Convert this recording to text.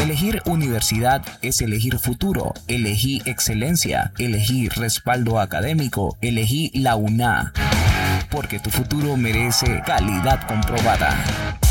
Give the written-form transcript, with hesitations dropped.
Elegir universidad es elegir futuro. Elegí excelencia. Elegí respaldo académico. Elegí la UNA. Porque tu futuro merece calidad comprobada.